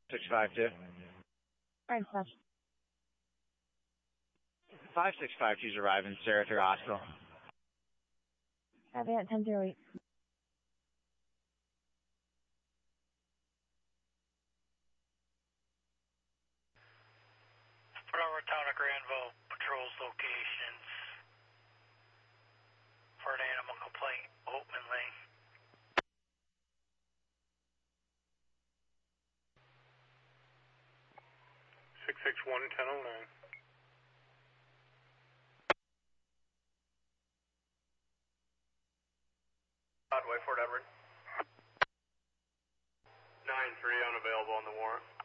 652. Alright, flash. 5652's arriving, Saratoga Hospital. Copy at 1008. Whatever town of Granville patrols locations for an animal complaint, Oatman Lane. Six 1009. Wait for it, Edward. 9-3 unavailable on the warrant.